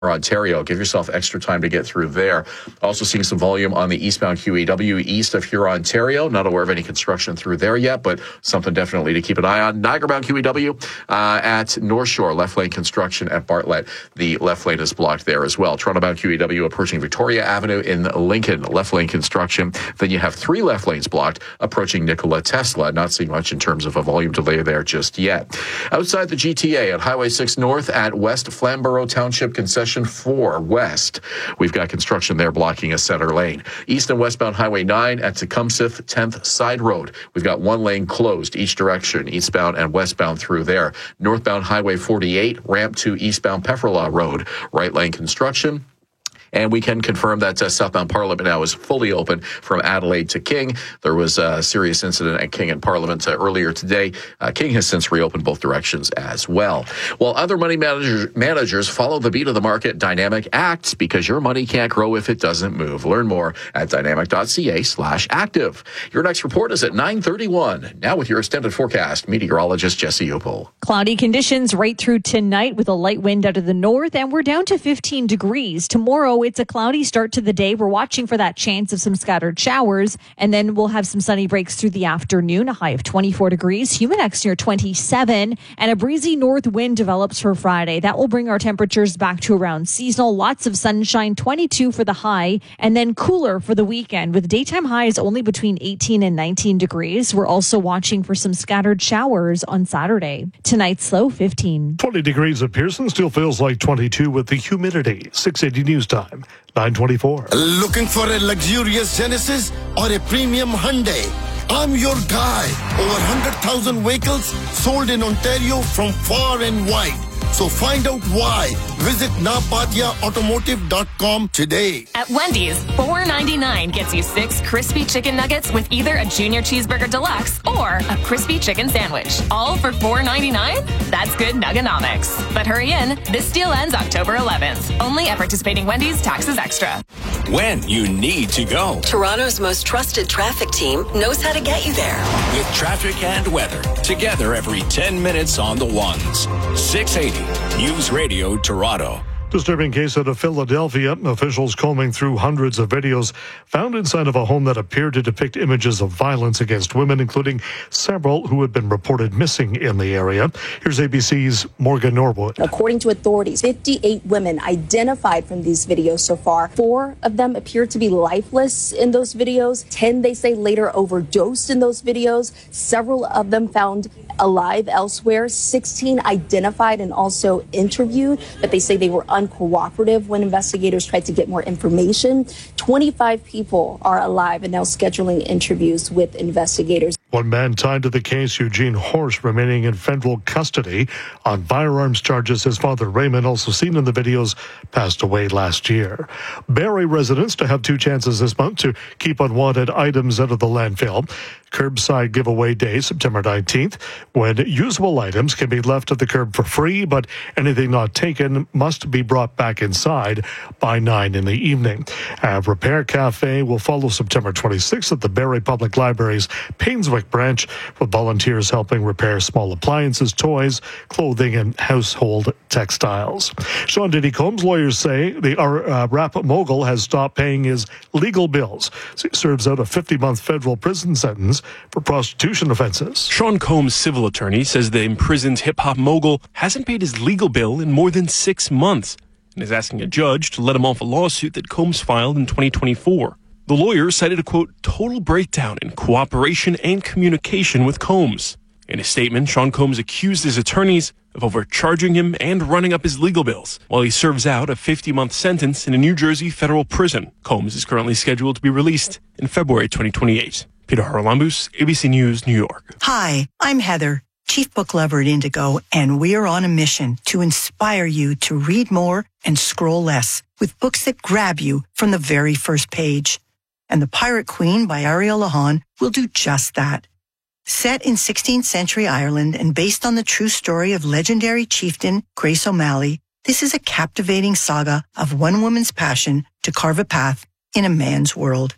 Ontario. Give yourself extra time to get through there. Also seeing some volume on the eastbound QEW east of Huron, Ontario. Not aware of any construction through there yet, but something definitely to keep an eye on. Niagara-bound QEW at North Shore, left lane construction at Bartlett. The left lane is blocked there as well. Toronto-bound QEW approaching Victoria Avenue in Lincoln, left lane construction. Then you have 3 left lanes blocked approaching Nikola Tesla. Not seeing much in terms of a volume delay there just yet. Outside the GTA at Highway 6 North at West Flamborough Township Concession 4 West. We've got construction there blocking a center lane. East and westbound Highway 9 at Tecumseh 10th Side Road. We've got 1 lane closed each direction, eastbound and westbound through there. Northbound Highway 48, ramp to eastbound Pefferlaw Road. Right lane construction. And we can confirm that southbound Parliament now is fully open from Adelaide to King. There was a serious incident at King and Parliament earlier today. King has since reopened both directions as well. While other money managers follow the beat of the market, Dynamic acts because your money can't grow if it doesn't move. Learn more at dynamic.ca/active. Your next report is at 9:31. Now with your extended forecast, meteorologist Jesse Opel. Cloudy conditions right through tonight with a light wind out of the north, and we're down to 15 degrees. Tomorrow, it's a cloudy start to the day. We're watching for that chance of some scattered showers, and then we'll have some sunny breaks through the afternoon, a high of 24 degrees, Humidex near 27, and a breezy north wind develops for Friday. That will bring our temperatures back to around seasonal. Lots of sunshine, 22 for the high, and then cooler for the weekend with daytime highs only between 18 and 19 degrees. We're also watching for some scattered showers on Saturday. Tonight's low 15. 20 degrees at Pearson, still feels like 22 with the humidity. 680 news time. 9:24. Looking for a luxurious Genesis or a premium Hyundai? I'm your guy. Over 100,000 vehicles sold in Ontario from far and wide. So find out why. Visit napatiaautomotive.com today. At Wendy's, $4.99 gets you 6 crispy chicken nuggets with either a Junior Cheeseburger Deluxe or a crispy chicken sandwich. All for $4.99? That's good nuggonomics. But hurry in. This deal ends October 11th. Only at participating Wendy's, taxes extra. When you need to go. Toronto's most trusted traffic team knows how to get you there. With traffic and weather. Together every 10 minutes on the ones. 680 News Radio Toronto. Disturbing case out of Philadelphia. Officials combing through hundreds of videos found inside of a home that appeared to depict images of violence against women, including several who had been reported missing in the area. Here's ABC's Morgan Norwood. According to authorities, 58 women identified from these videos so far. 4 of them appear to be lifeless in those videos. 10, they say, later overdosed in those videos. Several of them found alive elsewhere. 16 identified and also interviewed, but they say they were uncooperative when investigators tried to get more information. 25 people are alive and now scheduling interviews with investigators. One man tied to the case, Eugene Horst, remaining in federal custody on firearms charges. His father, Raymond, also seen in the videos, passed away last year. Barrie residents to have 2 chances this month to keep unwanted items out of the landfill. Curbside giveaway day, September 19th, when usable items can be left at the curb for free, but anything not taken must be brought back inside by 9 in the evening. A repair cafe will follow September 26th at the Barrie Public Library's Painswick branch, with volunteers helping repair small appliances, toys, clothing, and household textiles. Sean Diddy Combs' lawyers say the rap mogul has stopped paying his legal bills. He serves out a 50-month federal prison sentence for prostitution offenses. Sean Combs' civil attorney says the imprisoned hip-hop mogul hasn't paid his legal bill in more than 6 months and is asking a judge to let him off a lawsuit that Combs filed in 2024. The lawyer cited a, quote, total breakdown in cooperation and communication with Combs. In a statement, Sean Combs accused his attorneys of overcharging him and running up his legal bills while he serves out a 50-month sentence in a New Jersey federal prison. Combs is currently scheduled to be released in February 2028. Peter Haralambous, ABC News, New York. Hi, I'm Heather, Chief Book Lover at Indigo, and we're on a mission to inspire you to read more and scroll less with books that grab you from the very first page. And The Pirate Queen by Ariel Lahan will do just that. Set in 16th century Ireland and based on the true story of legendary chieftain Grace O'Malley, this is a captivating saga of one woman's passion to carve a path in a man's world.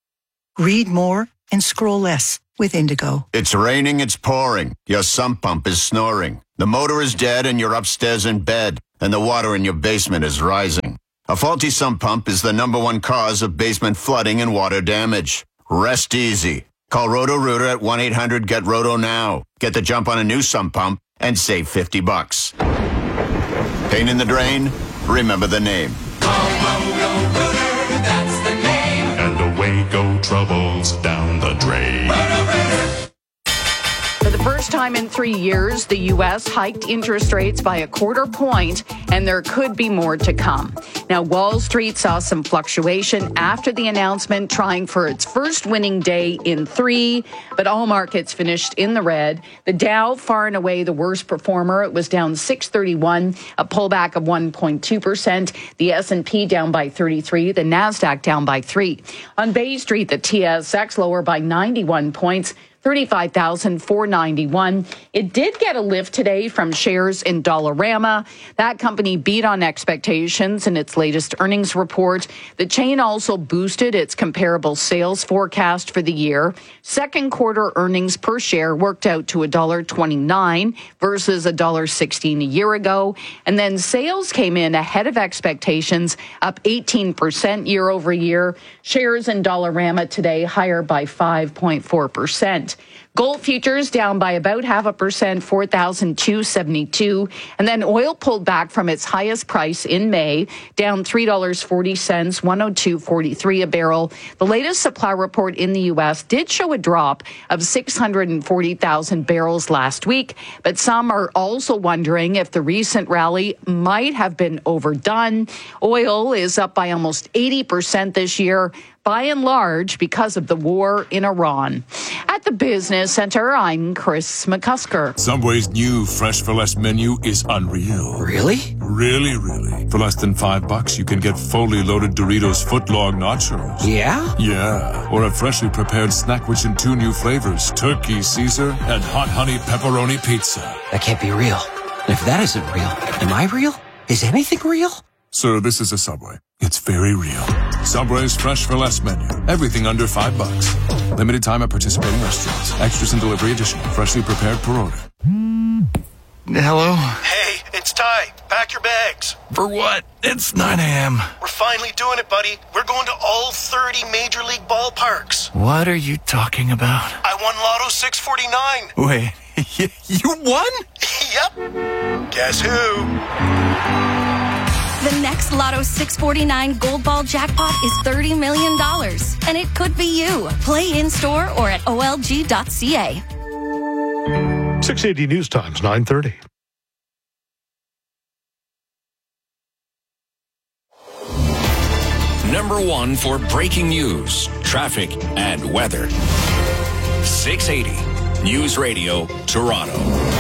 Read more and scroll less with Indigo. It's raining, it's pouring. Your sump pump is snoring. The motor is dead and you're upstairs in bed. and the water in your basement is rising. A faulty sump pump is the number one cause of basement flooding and water damage. Rest easy. Call Roto-Rooter at 1-800-GET-ROTO now. Get the jump on a new sump pump and save $50. Pain in the drain? Remember the name. Call Roto-Rooter, that's the name. And away go troubles down the drain. Roto-Rooter. For the first time in 3 years, the U.S. hiked interest rates by a quarter point, and there could be more to come. Now, Wall Street saw some fluctuation after the announcement, trying for its first winning day in 3, but all markets finished in the red. The Dow, far and away the worst performer. It was down 631, a pullback of 1.2%. The S&P down by 33, the NASDAQ down by 3. On Bay Street, the TSX lower by 91 points. 35,491. It did get a lift today from shares in Dollarama. That company beat on expectations in its latest earnings report. The chain also boosted its comparable sales forecast for the year. Second quarter earnings per share worked out to $1.29 versus $1.16 a year ago. And then sales came in ahead of expectations, up 18% year over year. Shares in Dollarama today higher by 5.4%. Gold futures down by about 0.5%, 4,272. And then oil pulled back from its highest price in May, down $3.40, 102.43 a barrel. The latest supply report in the U.S. did show a drop of 640,000 barrels last week, but some are also wondering if the recent rally might have been overdone. Oil is up by almost 80% this year, by and large because of the war in Iran. At the Business Center, I'm Chris McCusker. Subway's new Fresh for Less menu is unreal. Really? Really, really. For less than $5, you can get fully loaded Doritos footlong nachos. Yeah? Yeah. Or a freshly prepared snack which in 2 new flavors, turkey Caesar and hot honey pepperoni pizza. That can't be real. And if that isn't real, am I real? Is anything real? Sir, this is a Subway. It's very real. Subway's Fresh for Less menu. Everything under $5. Limited time at participating restaurants. Extras and delivery additional. Freshly prepared per order. Hello? Hey, it's Ty. Pack your bags. For what? It's 9 a.m. We're finally doing it, buddy. We're going to all 30 Major League ballparks. What are you talking about? I won Lotto 649. Wait, you won? Yep. Guess who? The next Lotto 649 Gold Ball jackpot is $30 million, and it could be you. Play in-store or at olg.ca. 680 News Times, 9:30. Number 1 for breaking news, traffic, and weather. 680 News Radio, Toronto.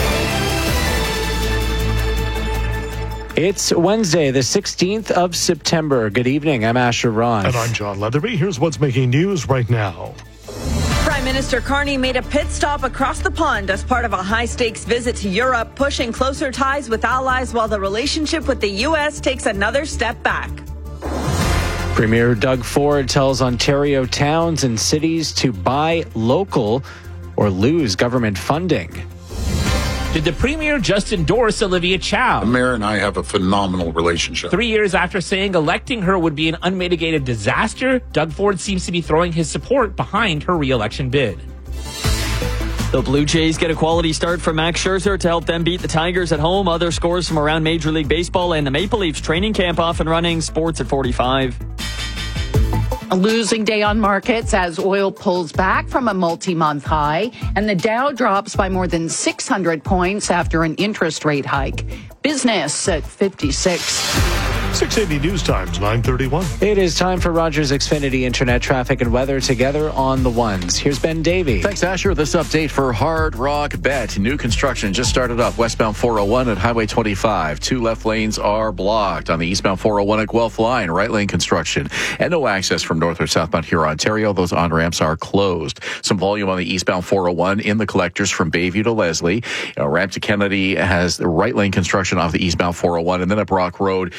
It's Wednesday, the 16th of September. Good evening. I'm Asher Ron. And I'm John Leatherby. Here's what's making news right now. Prime Minister Carney made a pit stop across the pond as part of a high-stakes visit to Europe, pushing closer ties with allies while the relationship with the U.S. takes another step back. Premier Doug Ford tells Ontario towns and cities to buy local or lose government funding. Did the Premier just endorse Olivia Chow? The Mayor and I have a phenomenal relationship. 3 years after saying electing her would be an unmitigated disaster, Doug Ford seems to be throwing his support behind her re-election bid. The Blue Jays get a quality start from Max Scherzer to help them beat the Tigers at home. Other scores from around Major League Baseball and the Maple Leafs training camp off and running. Sports at 45. A losing day on markets as oil pulls back from a multi-month high and the Dow drops by more than 600 points after an interest rate hike. Business at 56. 680 News Times, 9:31. It is time for Rogers Xfinity Internet traffic and weather together on the ones. Here's Ben Davey. Thanks, Asher. This update for Hard Rock Bet. New construction just started up westbound 401 at Highway 25. 2 left lanes are blocked on the eastbound 401 at Guelph line. Right lane construction and no access from north or southbound here, Ontario. Those on-ramps are closed. Some volume on the eastbound 401 in the collectors from Bayview to Leslie. Ramp to Kennedy has the right lane construction off the eastbound 401, and then at Brock Road in the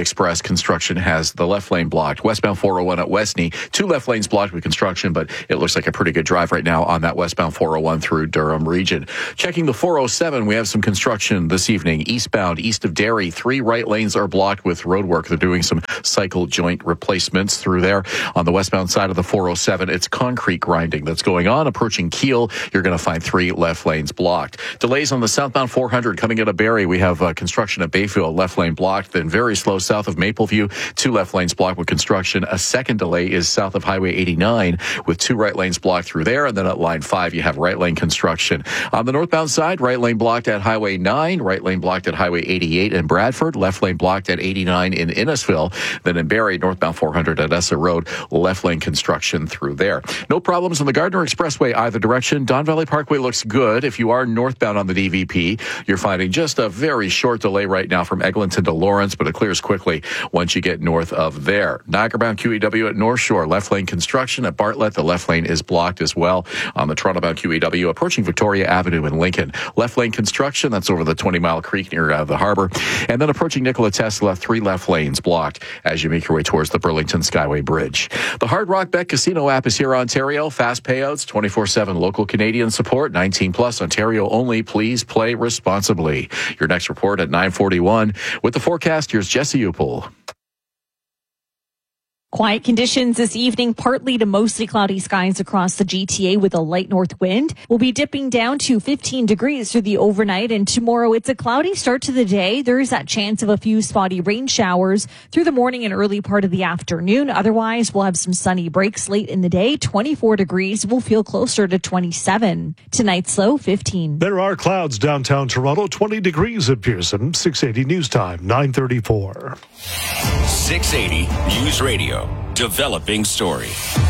Express, construction has the left lane blocked. Westbound 401 at Westney, 2 left lanes blocked with construction, but it looks like a pretty good drive right now on that westbound 401 through Durham region. Checking the 407, we have some construction this evening. Eastbound, east of Derry, 3 right lanes are blocked with road work. They're doing some cycle joint replacements through there. On the westbound side of the 407, it's concrete grinding that's going on. Approaching Kiel, you're going to find 3 left lanes blocked. Delays on the southbound 400 coming out of Barrie. We have construction at Bayfield, left lane blocked. Then very slow south of Mapleview, 2 left lanes blocked with construction. A second delay is south of Highway 89 with 2 right lanes blocked through there. And then at line 5, you have right lane construction. On the northbound side, right lane blocked at Highway 9, right lane blocked at Highway 88 in Bradford, left lane blocked at 89 in Innisfil. Then in Barrie, northbound 400 at Essa Road, left lane construction through there. No problems on the Gardner Expressway either direction. Don Valley Parkway looks good. If you are northbound on the DVP, you're finding just a very short delay right now from Eglinton to Lawrence, but it clears quickly once you get north of there. Niagara-bound QEW at North Shore, left lane construction at Bartlett. The left lane is blocked as well. On the Toronto-bound QEW, approaching Victoria Avenue in Lincoln, left lane construction. That's over the 20 Mile Creek near the harbor. And then approaching Nikola Tesla, 3 left lanes blocked as you make your way towards the Burlington Skyway Bridge. The Hard Rock Bet Casino app is here, Ontario. Fast payouts, 24/7 local Canadian support, 19 plus, Ontario only. Please play responsibly. Your next report at 9:41. With the forecast, here's Jesse Upel. Quiet conditions this evening, partly to mostly cloudy skies across the GTA with a light north wind. We'll be dipping down to 15 degrees through the overnight, and tomorrow it's a cloudy start to the day. There is that chance of a few spotty rain showers through the morning and early part of the afternoon. Otherwise, we'll have some sunny breaks late in the day. 24 degrees will feel closer to 27. Tonight's low 15. There are clouds downtown Toronto, 20 degrees at Pearson. 680 News Time, 9:34. 680 News Radio. Developing story.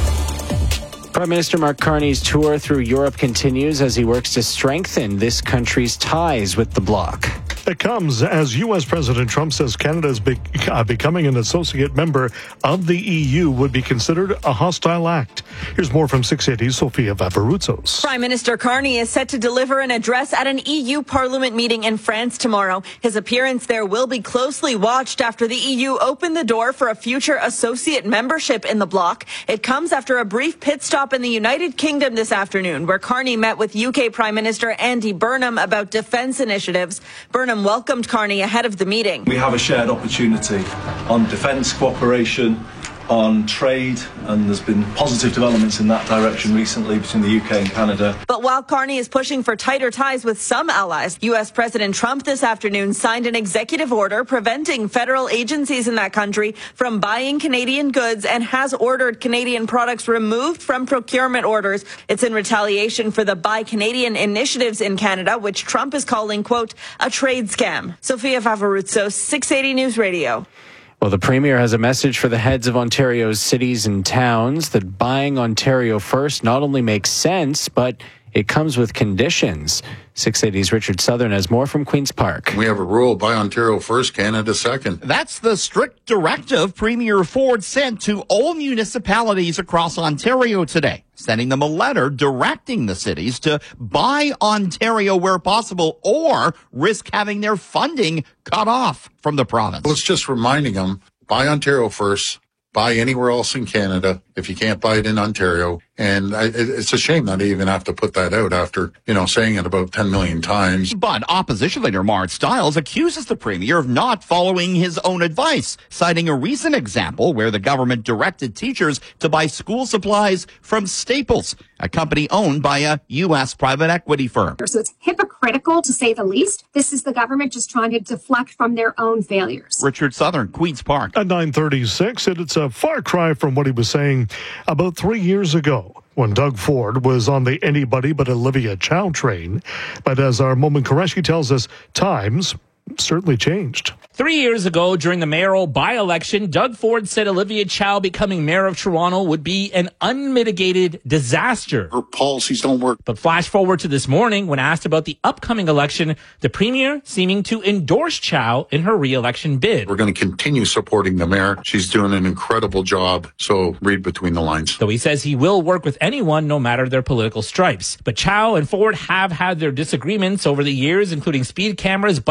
Prime Minister Mark Carney's tour through Europe continues as he works to strengthen this country's ties with the bloc. It comes as U.S. President Trump says Canada's becoming an associate member of the EU would be considered a hostile act. Here's more from 680's Sophia Vavaruzos. Prime Minister Carney is set to deliver an address at an EU Parliament meeting in France tomorrow. His appearance there will be closely watched after the EU opened the door for a future associate membership in the bloc. It comes after a brief pit stop in the United Kingdom this afternoon, where Carney met with UK Prime Minister Andy Burnham about defence initiatives. Burnham welcomed Carney ahead of the meeting. We have a shared opportunity on defence cooperation, on trade, and there's been positive developments in that direction recently between the UK and Canada. But while Carney is pushing for tighter ties with some allies, U.S. President Trump this afternoon signed an executive order preventing federal agencies in that country from buying Canadian goods and has ordered Canadian products removed from procurement orders. It's in retaliation for the Buy Canadian initiatives in Canada, which Trump is calling, quote, a trade scam. Sophia Vavaruzos, 680 News Radio. Well, the Premier has a message for the heads of Ontario's cities and towns that buying Ontario first not only makes sense, but it comes with conditions. 680's Richard Southern has more from Queen's Park. We have a rule, buy Ontario first, Canada second. That's the strict directive Premier Ford sent to all municipalities across Ontario today, sending them a letter directing the cities to buy Ontario where possible or risk having their funding cut off from the province. Well, it's just reminding them, buy Ontario first, buy anywhere else in Canada if you can't buy it in Ontario. And it's a shame that I even have to put that out after, saying it about 10 million times. But opposition leader Mart Stiles accuses the Premier of not following his own advice, citing a recent example where the government directed teachers to buy school supplies from Staples, a company owned by a U.S. private equity firm. So it's hypocritical, to say the least. This is the government just trying to deflect from their own failures. Richard Southern, Queen's Park. At 9:36, and it's a far cry from what he was saying about 3 years ago, when Doug Ford was on the anybody but Olivia Chow train. But as our Momin Qureshi tells us, times certainly changed. 3 years ago, during the mayoral by-election, Doug Ford said Olivia Chow becoming mayor of Toronto would be an unmitigated disaster. Her policies don't work. But flash forward to this morning, when asked about the upcoming election, the premier seeming to endorse Chow in her re-election bid. We're going to continue supporting the mayor. She's doing an incredible job, so read between the lines. Though he says he will work with anyone, no matter their political stripes. But Chow and Ford have had their disagreements over the years, including speed cameras, bike lanes,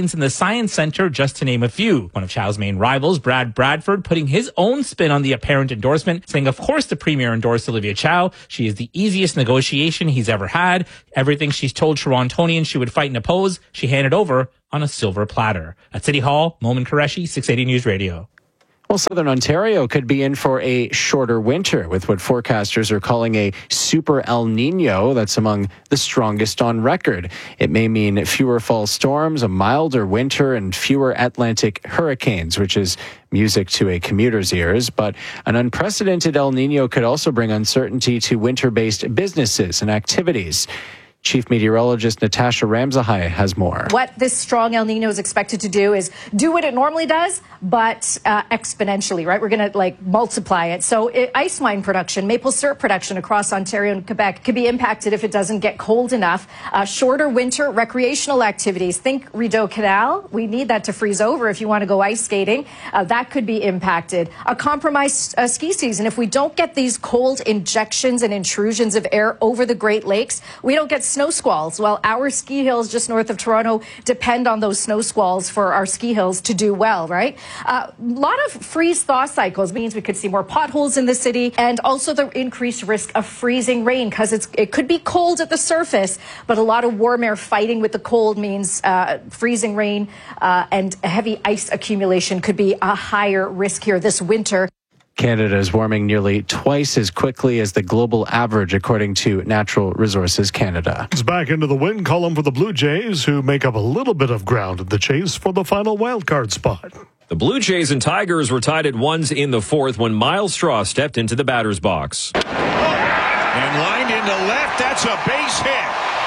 students in the Science Center, just to name a few. One of Chow's main rivals, Brad Bradford, putting his own spin on the apparent endorsement, saying, of course, the premier endorsed Olivia Chow. She is the easiest negotiation he's ever had. Everything she's told Torontonians she would fight and oppose, she handed over on a silver platter. At City Hall, Momin Qureshi, 680 News Radio. Well, Southern Ontario could be in for a shorter winter with what forecasters are calling a super El Nino that's among the strongest on record. It may mean fewer fall storms, a milder winter, and fewer Atlantic hurricanes, which is music to a commuter's ears. But an unprecedented El Nino could also bring uncertainty to winter-based businesses and activities. Chief Meteorologist Natasha Ramsahai has more. What this strong El Nino is expected to do is do what it normally does, but exponentially, right? We're going to multiply it. So ice wine production, maple syrup production across Ontario and Quebec could be impacted if it doesn't get cold enough. Shorter winter recreational activities. Think Rideau Canal. We need that to freeze over if you want to go ice skating. That could be impacted. A compromised ski season. If we don't get these cold injections and intrusions of air over the Great Lakes, we don't get snow squalls. Well, our ski hills just north of Toronto depend on those snow squalls for our ski hills to do well, right? A lot of freeze-thaw cycles means we could see more potholes in the city, and also the increased risk of freezing rain because it could be cold at the surface, but a lot of warm air fighting with the cold means freezing rain and heavy ice accumulation could be a higher risk here this winter. Canada is warming nearly twice as quickly as the global average, according to Natural Resources Canada. It's back into the win column for the Blue Jays, who make up a little bit of ground in the chase for the final wildcard spot. The Blue Jays and Tigers were tied at 1s in the fourth when Miles Straw stepped into the batter's box. And lined into left, that's a base hit.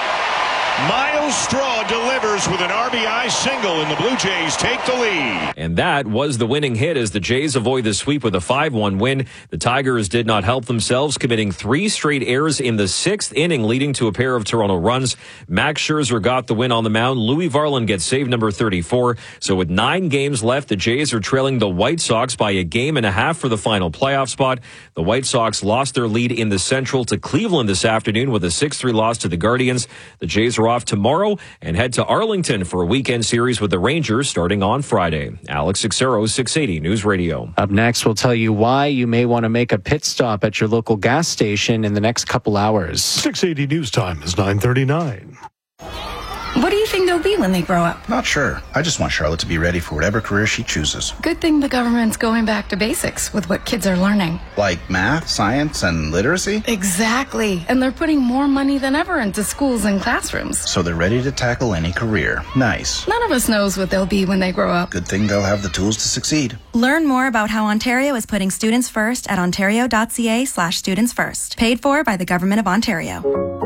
Miles Straw delivers with an RBI single, and the Blue Jays take the lead. And that was the winning hit as the Jays avoid the sweep with a 5-1 win. The Tigers did not help themselves, committing 3 straight errors in the 6th inning, leading to a pair of Toronto runs. Max Scherzer got the win on the mound. Louis Varland gets save number 34. So with 9 games left, the Jays are trailing the White Sox by a game and a half for the final playoff spot. The White Sox lost their lead in the Central to Cleveland this afternoon with a 6-3 loss to the Guardians. The Jays are off tomorrow and head to Arlington for a weekend series with the Rangers starting on Friday. Alex Xero, 680 News Radio. Up next, we'll tell you why you may want to make a pit stop at your local gas station in the next couple hours. 680 News Time is 9:39. What do you think they'll be when they grow up? Not sure. I just want Charlotte to be ready for whatever career she chooses. Good thing the government's going back to basics with what kids are learning. Like math, science, and literacy? Exactly. And they're putting more money than ever into schools and classrooms. So they're ready to tackle any career. Nice. None of us knows what they'll be when they grow up. Good thing they'll have the tools to succeed. Learn more about how Ontario is putting students first at ontario.ca/students first. Paid for by the Government of Ontario.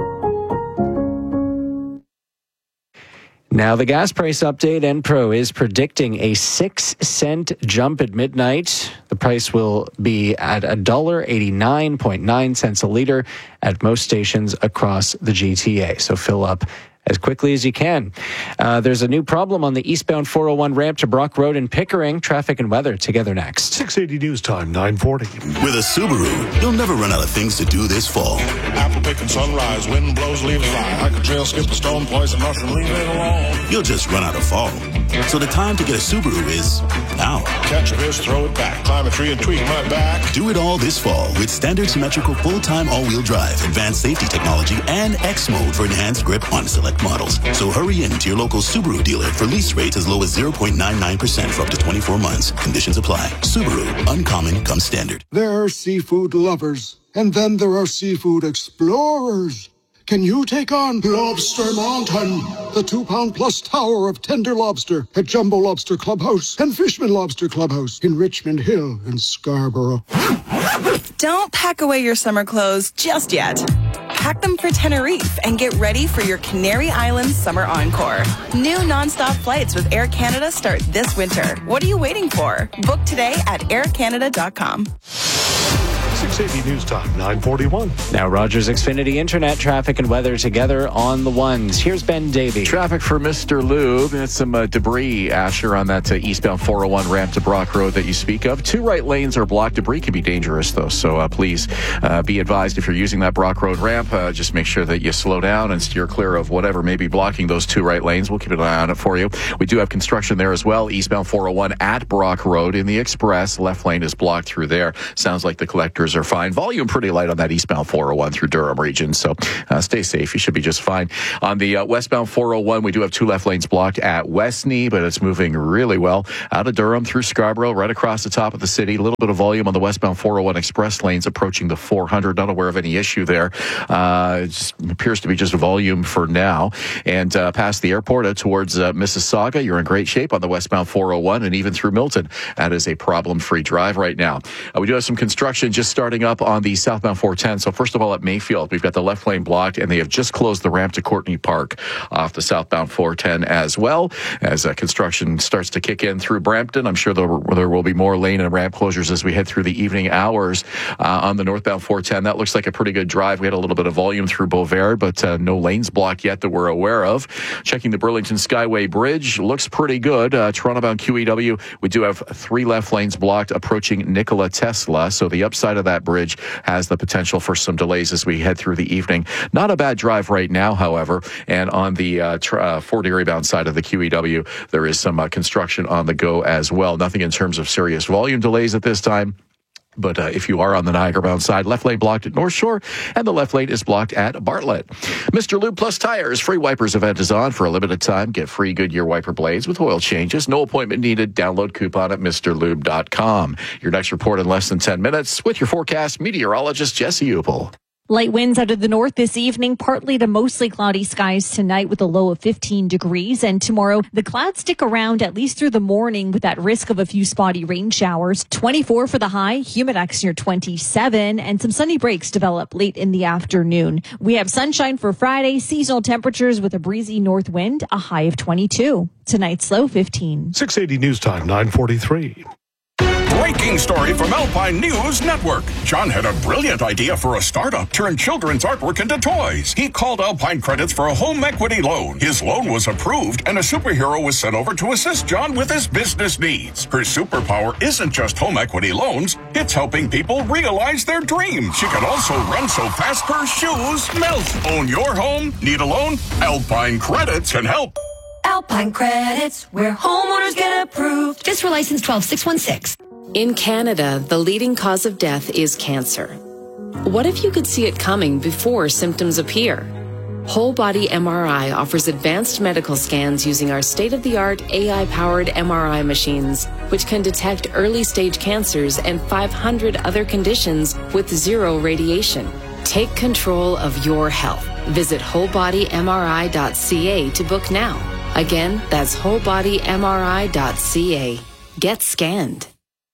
Now the gas price update. Enpro is predicting a 6-cent jump at midnight. The price will be at $1.89.9 a liter at most stations across the GTA. So fill up as quickly as you can. There's a new problem on the eastbound 401 ramp to Brock Road in Pickering. Traffic and weather together next. 680 News Time, 9:40. With a Subaru, you'll never run out of things to do this fall. Apple picking sunrise, wind blows, leaves fly. I could trail, skip a stone, poison mushroom, leave it alone. You'll just run out of fall. So the time to get a Subaru is now. Catch a fish, throw it back, climb a tree and tweak my back. Do it all this fall with standard symmetrical full-time all-wheel drive, advanced safety technology, and X mode for enhanced grip on select models. So hurry in to your local Subaru dealer for lease rates as low as 0.99% for up to 24 months. Conditions apply. Subaru, uncommon comes standard. There are seafood lovers, and then there are seafood explorers. Can you take on Lobster Mountain, the 2-pound-plus tower of tender lobster at Jumbo Lobster Clubhouse and Fishman Lobster Clubhouse in Richmond Hill and Scarborough? Don't pack away your summer clothes just yet. Pack them for Tenerife and get ready for your Canary Islands summer encore. New nonstop flights with Air Canada start this winter. What are you waiting for? Book today at aircanada.com. 680 News Time, 9:41. Now Rogers Xfinity Internet traffic and weather together on the ones. Here's Ben Davey. Traffic for Mr. Lube. It's some debris, Asher, on that eastbound 401 ramp to Brock Road that you speak of. 2 right lanes are blocked. Debris can be dangerous, though, so please be advised if you're using that Brock Road ramp. Just make sure that you slow down and steer clear of whatever may be blocking those 2 right lanes. We'll keep an eye on it for you. We do have construction there as well. Eastbound 401 at Brock Road in the Express. Left lane is blocked through there. Sounds like the collectors are fine. Volume pretty light on that eastbound 401 through Durham region, so stay safe. You should be just fine. On the westbound 401, we do have 2 left lanes blocked at Westney, but it's moving really well out of Durham through Scarborough, right across the top of the city. A little bit of volume on the westbound 401 express lanes approaching the 400. Not aware of any issue there. It just appears to be just volume for now. And past the airport towards Mississauga, you're in great shape on the westbound 401 and even through Milton. That is a problem-free drive right now. We do have some construction just starting up on the southbound 410. So first of all, at Mayfield, we've got the left lane blocked, and they have just closed the ramp to Courtney Park off the southbound 410 as well. As construction starts to kick in through Brampton, I'm sure there will be more lane and ramp closures as we head through the evening hours on the northbound 410. That looks like a pretty good drive. We had a little bit of volume through Beauvert, but no lanes blocked yet that we're aware of. Checking the Burlington Skyway Bridge, looks pretty good. Toronto-bound QEW, we do have 3 left lanes blocked approaching Nikola Tesla, so the upside of that bridge has the potential for some delays as we head through the evening. Not a bad drive right now, however, and on the Fort Erie-bound side of the QEW, there is some construction on the go as well. Nothing in terms of serious volume delays at this time. But if you are on the Niagara-bound side, left lane blocked at North Shore, and the left lane is blocked at Bartlett. Mr. Lube Plus Tires free wipers event is on for a limited time. Get free Goodyear wiper blades with oil changes. No appointment needed. Download coupon at MrLube.com. Your next report in less than 10 minutes with your forecast meteorologist, Jesse Upel. Light winds out of the north this evening, partly to mostly cloudy skies tonight with a low of 15 degrees. And tomorrow, the clouds stick around at least through the morning with that risk of a few spotty rain showers. 24 for the high, humidex near 27, and some sunny breaks develop late in the afternoon. We have sunshine for Friday, seasonal temperatures with a breezy north wind, a high of 22. Tonight's low 15. 680 News Time, 9:43. Breaking story from Alpine News Network. John had a brilliant idea for a startup, turn children's artwork into toys. He called Alpine Credits for a home equity loan. His loan was approved, and a superhero was sent over to assist John with his business needs. Her superpower isn't just home equity loans, it's helping people realize their dreams. She can also run so fast her shoes melt. Own your home? Need a loan? Alpine Credits can help. Alpine Credits, where homeowners get approved. Just for license 12616. In Canada, the leading cause of death is cancer. What if you could see it coming before symptoms appear? Whole Body MRI offers advanced medical scans using our state-of-the-art AI-powered MRI machines, which can detect early-stage cancers and 500 other conditions with 0 radiation. Take control of your health. Visit wholebodymri.ca to book now. Again, that's wholebodymri.ca. Get scanned.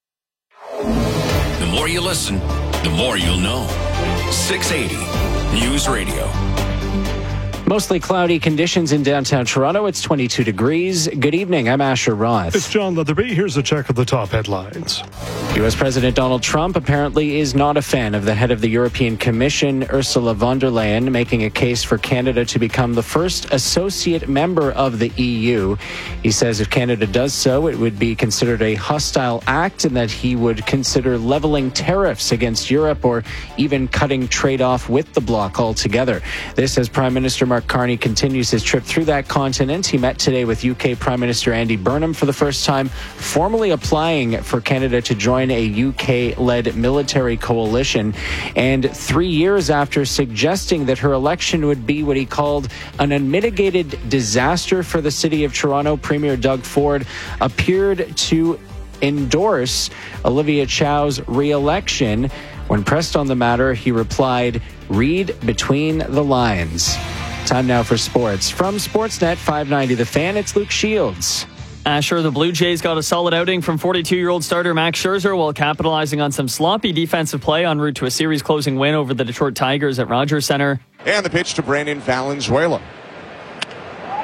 The more you listen, the more you'll know. 680 News Radio. Mostly cloudy conditions in downtown Toronto. It's 22 degrees. Good evening. I'm Asher Roth. It's John Leatherby. Here's a check of the top headlines. U.S. President Donald Trump apparently is not a fan of the head of the European Commission, Ursula von der Leyen, making a case for Canada to become the first associate member of the EU. He says if Canada does so, it would be considered a hostile act and that he would consider leveling tariffs against Europe or even cutting trade off with the bloc altogether. This as Prime Minister Mark Carney continues his trip through that continent. He met today with UK Prime Minister Andy Burnham for the first time, formally applying for Canada to join a UK-led military coalition. And 3 years after suggesting that her election would be what he called an unmitigated disaster for the city of Toronto, Premier Doug Ford appeared to endorse Olivia Chow's re-election. When pressed on the matter, he replied, "Read between the lines." Time now for sports. From Sportsnet 590 The Fan, it's Luke Shields. Asher, the Blue Jays got a solid outing from 42-year-old starter Max Scherzer while capitalizing on some sloppy defensive play en route to a series-closing win over the Detroit Tigers at Rogers Center. And the pitch to Brandon Valenzuela.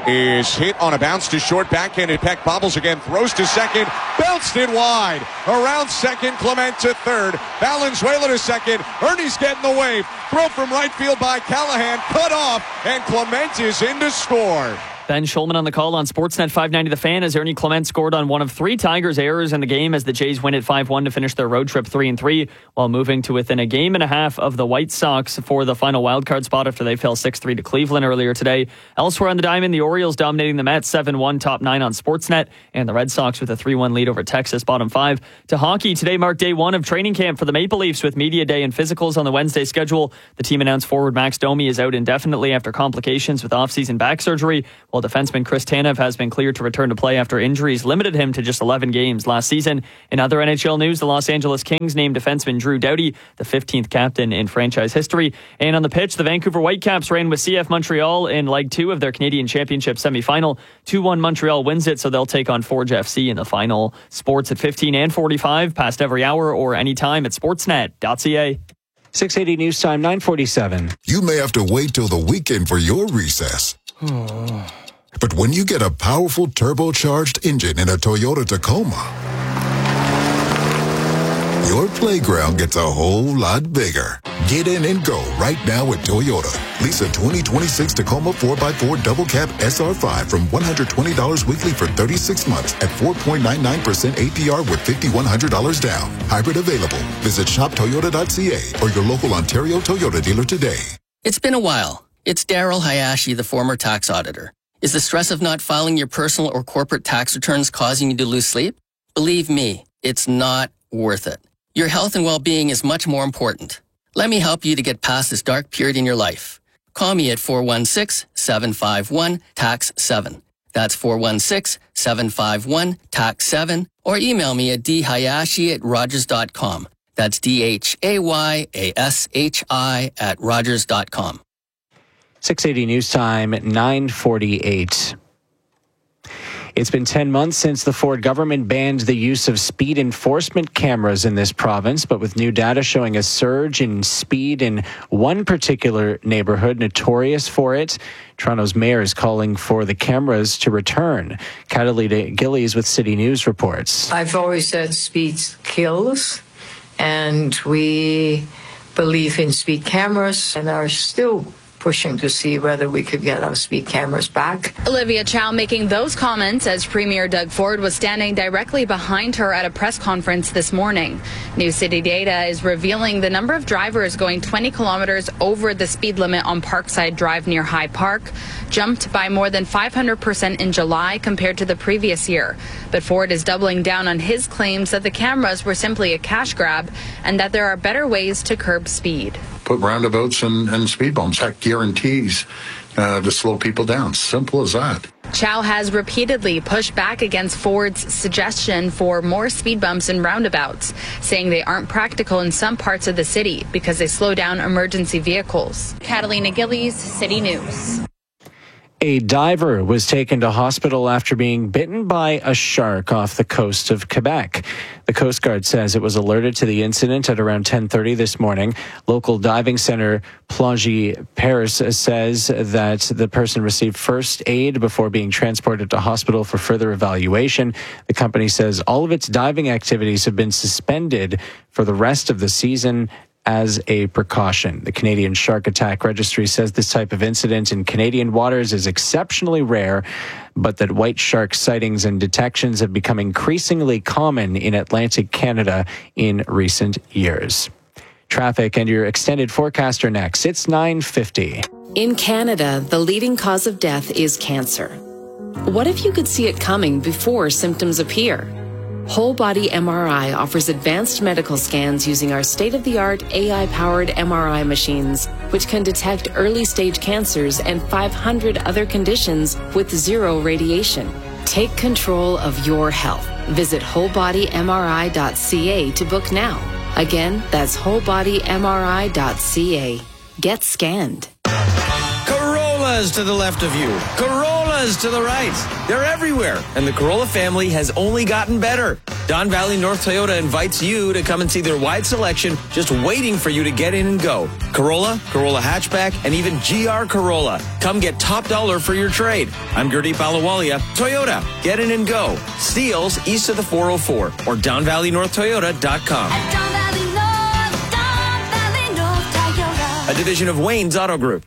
is hit on a bounce to short, backhanded peck, bobbles again, throws to second, bounced it wide. Around second, Clement to third, Valenzuela to second, Ernie's getting the wave. Throw from right field by Callahan, cut off, and Clement is in to score. Ben Schulman on the call on Sportsnet 590 The Fan as Ernie Clement scored on one of three Tigers' errors in the game as the Jays win at 5-1 to finish their road trip 3-3 while moving to within a game and a half of the White Sox for the final wildcard spot after they fell 6-3 to Cleveland earlier today. Elsewhere on the diamond, the Orioles dominating the Mets 7-1, top 9 on Sportsnet, and the Red Sox with a 3-1 lead over Texas, bottom 5. To hockey, today marked day 1 of training camp for the Maple Leafs with media day and physicals on the Wednesday schedule. The team announced forward Max Domi is out indefinitely after complications with off-season back surgery, while defenseman Chris Tanev has been cleared to return to play after injuries limited him to just 11 games last season. In other NHL news, the Los Angeles Kings named defenseman Drew Doughty the 15th captain in franchise history. And on the pitch, the Vancouver Whitecaps ran with CF Montreal in Leg 2 of their Canadian Championship semi-final. 2-1 Montreal wins it, so they'll take on Forge FC in the final. Sports at 15 and 45, past every hour or anytime at sportsnet.ca. 680 News Time, 9:47. You may have to wait till the weekend for your recess. But when you get a powerful turbocharged engine in a Toyota Tacoma, your playground gets a whole lot bigger. Get in and go right now at Toyota. Lease a 2026 Tacoma 4x4 double cab SR5 from $120 weekly for 36 months at 4.99% APR with $5,100 down. Hybrid available. Visit shoptoyota.ca or your local Ontario Toyota dealer today. It's been a while. It's Daryl Hayashi, the former tax auditor. Is the stress of not filing your personal or corporate tax returns causing you to lose sleep? Believe me, it's not worth it. Your health and well-being is much more important. Let me help you to get past this dark period in your life. Call me at 416-751-TAX-7. That's 416-751-TAX-7. Or email me at dhayashi@rogers.com. That's DHAYASHI@rogers.com. 680 News Time, 9:48. It's been 10 months since the Ford government banned the use of speed enforcement cameras in this province, but with new data showing a surge in speed in one particular neighborhood notorious for it, Toronto's mayor is calling for the cameras to return. Catalina Gillies with City News reports. I've always said speed kills, and we believe in speed cameras and are still pushing to see whether we could get our speed cameras back. Olivia Chow making those comments as Premier Doug Ford was standing directly behind her at a press conference this morning. New city data is revealing the number of drivers going 20 kilometers over the speed limit on Parkside Drive near High Park jumped by more than 500% in July compared to the previous year. But Ford is doubling down on his claims that the cameras were simply a cash grab and that there are better ways to curb speed. Put roundabouts and speed bumps. That guarantees to slow people down. Simple as that. Chow has repeatedly pushed back against Ford's suggestion for more speed bumps and roundabouts, saying they aren't practical in some parts of the city because they slow down emergency vehicles. Catalina Gillies, City News. A diver was taken to hospital after being bitten by a shark off the coast of Quebec. The Coast Guard says it was alerted to the incident at around 10:30 this morning. Local diving center Plongeon Paris says that the person received first aid before being transported to hospital for further evaluation. The company says all of its diving activities have been suspended for the rest of the season as a precaution. The Canadian Shark Attack Registry says this type of incident in Canadian waters is exceptionally rare, but that white shark sightings and detections have become increasingly common in Atlantic Canada in recent years. Traffic and your extended forecast are next. It's 9:50. In Canada, the leading cause of death is cancer. What if you could see it coming before symptoms appear? Whole Body MRI offers advanced medical scans using our state-of-the-art AI-powered MRI machines, which can detect early-stage cancers and 500 other conditions with zero radiation. Take control of your health. Visit wholebodymri.ca to book now. Again, that's wholebodymri.ca. Get scanned. Corollas to the left of you. Corolla Corollas to the right. They're everywhere, and the Corolla family has only gotten better. Don Valley North Toyota invites you to come and see their wide selection just waiting for you to get in and go. Corolla, Corolla hatchback, and even GR Corolla. Come get top dollar for your trade. I'm Gurdeep Ahluwalia. Toyota, get in and go. Steels east of the 404 or DonValleyNorthToyota.com. A division of Wayne's Auto Group.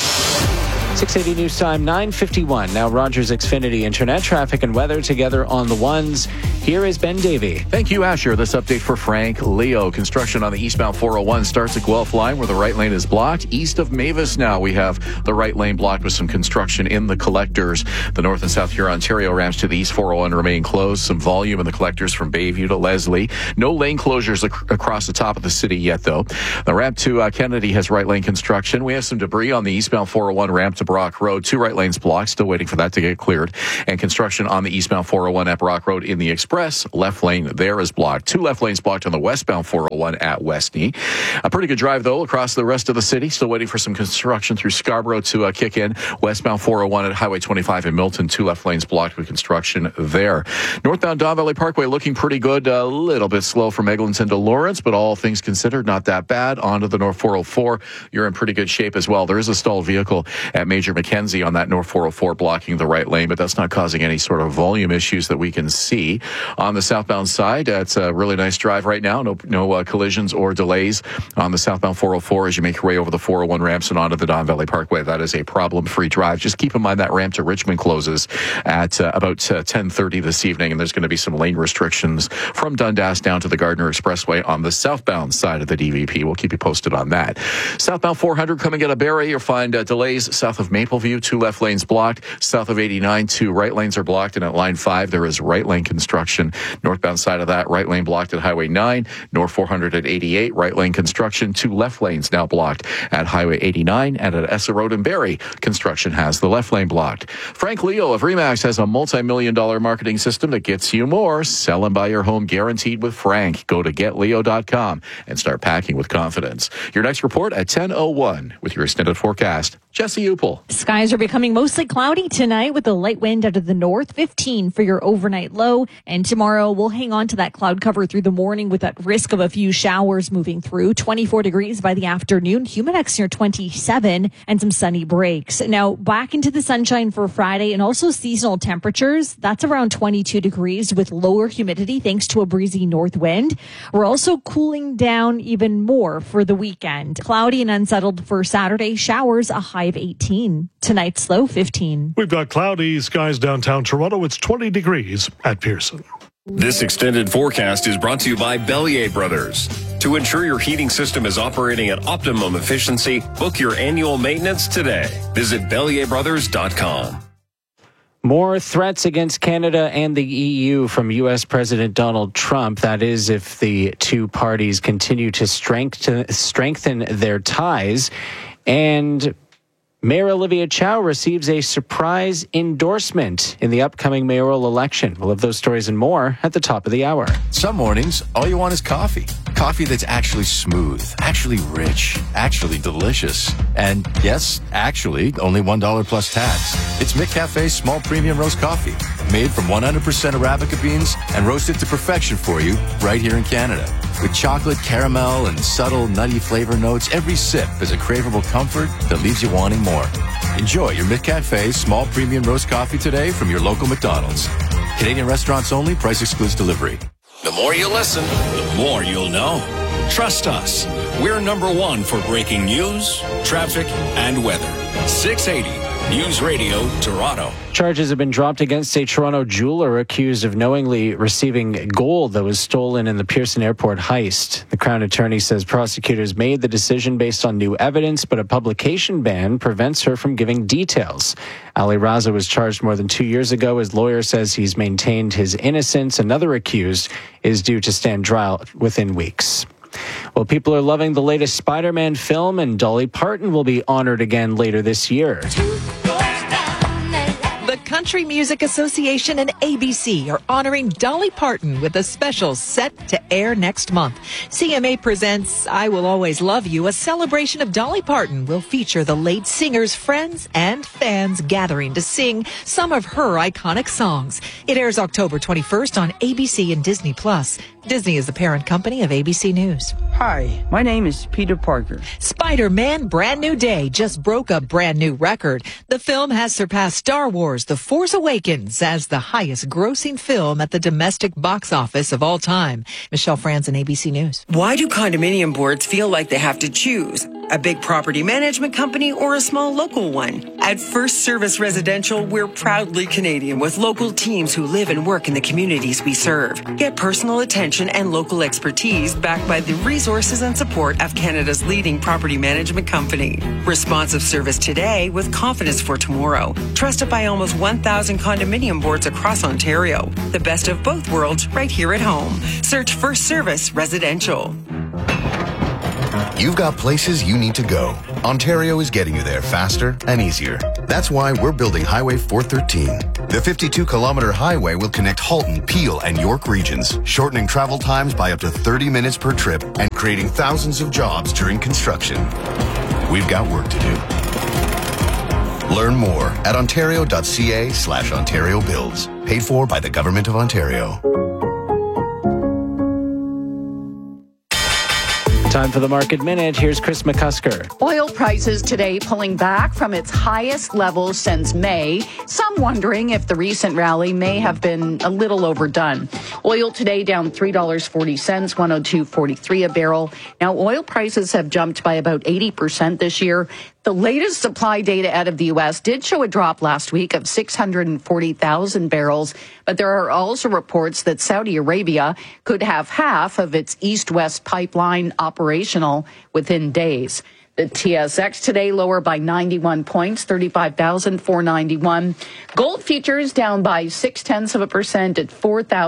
680 News Time, 9:51. Now Rogers Xfinity Internet traffic and weather together on the ones. Here is Ben Davey. Thank you, Asher. This update for Frank Leo. Construction on the eastbound 401 starts at Guelph Line where the right lane is blocked. East of Mavis now we have the right lane blocked with some construction in the collectors. The North and South Huron Ontario ramps to the East 401 remain closed. Some volume in the collectors from Bayview to Leslie. No lane closures across the top of the city yet, though. The ramp to Kennedy has right lane construction. We have some debris on the eastbound 401 ramp to Brock Road. 2 right lanes blocked. Still waiting for that to get cleared. And construction on the eastbound 401 at Brock Road in the Express. Left lane there is blocked. 2 left lanes blocked on the westbound 401 at Westney. A pretty good drive, though, across the rest of the city. Still waiting for some construction through Scarborough to kick in. Westbound 401 at Highway 25 in Milton. 2 left lanes blocked with construction there. Northbound Don Valley Parkway looking pretty good. A little bit slow from Eglinton to Lawrence, but all things considered, not that bad. Onto the North 404. You're in pretty good shape as well. There is a stalled vehicle at Major Mackenzie on that North 404 blocking the right lane, but that's not causing any sort of volume issues that we can see. On the southbound side, it's a really nice drive right now. No collisions or delays on the southbound 404 as you make your way over the 401 ramps and onto the Don Valley Parkway. That is a problem-free drive. Just keep in mind that ramp to Richmond closes at about 10:30 this evening, and there's going to be some lane restrictions from Dundas down to the Gardner Expressway on the southbound side of the DVP. We'll keep you posted on that. Southbound 400 coming out of Barrie, you'll find delays south of Mapleview. 2 left lanes blocked. South of 89, 2 right lanes are blocked, and at line 5 there is right lane construction. Northbound side of that, right lane blocked at Highway 9. North 400 at 88, right lane construction. 2 left lanes now blocked at Highway 89. And at Essa Road in Barrie, construction has the left lane blocked. Frank Leo of RE/MAX has a multi-million-dollar marketing system that gets you more. Sell and buy your home guaranteed with Frank. Go to getleo.com and start packing with confidence. Your next report at 10:01 with your extended forecast. Jesse Upel. Skies are becoming mostly cloudy tonight with a light wind out of the north, 15 for your overnight low. And tomorrow we'll hang on to that cloud cover through the morning with that risk of a few showers moving through. 24 degrees by the afternoon, humidex near 27, and some sunny breaks. Now back into the sunshine for Friday and also seasonal temperatures. That's around 22 degrees with lower humidity thanks to a breezy north wind. We're also cooling down even more for the weekend. Cloudy and unsettled for Saturday, showers a high of 18. Tonight's low 15. We've got cloudy skies downtown Toronto. It's 20 degrees at Pearson. This extended forecast is brought to you by Bellier Brothers. To ensure your heating system is operating at optimum efficiency, book your annual maintenance today. Visit BellierBrothers.com. More threats against Canada and the EU from U.S. President Donald Trump. That is, if the two parties continue to strengthen their ties. And Mayor Olivia Chow receives a surprise endorsement in the upcoming mayoral election. We'll have those stories and more at the top of the hour. Some mornings, all you want is coffee. Coffee that's actually smooth, actually rich, actually delicious. And yes, actually, only $1 plus tax. It's McCafe's small premium roast coffee, made from 100% Arabica beans and roasted to perfection for you right here in Canada. With chocolate, caramel, and subtle nutty flavor notes, every sip is a craveable comfort that leaves you wanting more. Enjoy your McCafe small premium roast coffee today from your local McDonald's. Canadian restaurants only. Price excludes delivery. The more you listen, the more you'll know. Trust us. We're #1 for breaking news, traffic, and weather. 680 News Radio Toronto. Charges have been dropped against a Toronto jeweler accused of knowingly receiving gold that was stolen in the Pearson Airport heist. The Crown Attorney says prosecutors made the decision based on new evidence, but a publication ban prevents her from giving details. Ali Raza was charged more than 2 years ago. His lawyer says he's maintained his innocence. Another accused is due to stand trial within weeks. Well, people are loving the latest Spider-Man film, and Dolly Parton will be honored again later this year. The country Country Music Association and ABC are honoring Dolly Parton with a special set to air next month. CMA presents I Will Always Love You. A celebration of Dolly Parton will feature the late singer's friends and fans gathering to sing some of her iconic songs. It airs October 21st on ABC and Disney+. Disney is the parent company of ABC News. Hi, my name is Peter Parker. Spider-Man Brand New Day just broke a brand new record. The film has surpassed Star Wars The Force Awakens as the highest grossing film at the domestic box office of all time. Michelle Franzen, ABC News. Why do condominium boards feel like they have to choose? A big property management company or a small local one? At First Service Residential, we're proudly Canadian with local teams who live and work in the communities we serve. Get personal attention and local expertise backed by the resources and support of Canada's leading property management company. Responsive service today with confidence for tomorrow. Trusted by almost 1,000 condominium boards across Ontario. The best of both worlds right here at home. Search First Service Residential. You've got places you need to go. Ontario is getting you there faster and easier. That's why we're building Highway 413. The 52-kilometer highway will connect Halton, Peel, and York regions, shortening travel times by up to 30 minutes per trip and creating thousands of jobs during construction. We've got work to do. Learn more at ontario.ca/Ontario Builds. Paid for by the Government of Ontario. Time for the Market Minute. Here's Chris McCusker. Oil prices today pulling back from its highest level since May. Some wondering if the recent rally may have been a little overdone. Oil today down $3.40, 102.43 a barrel. Now, oil prices have jumped by about 80% this year. The latest supply data out of the U.S. did show a drop last week of 640,000 barrels, but there are also reports that Saudi Arabia could have half of its east-west pipeline operational within days. The TSX today lower by 91 points, 35,491. Gold futures down by 0.6% at